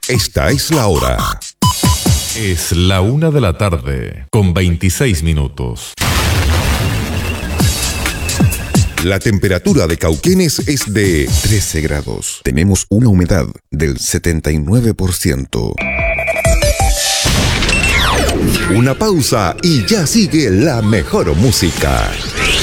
Esta es la hora. Es la 1:00 con 26 minutos. La temperatura de Cauquenes es de 13 grados. Tenemos una humedad del 79%. Una pausa y ya sigue la mejor música.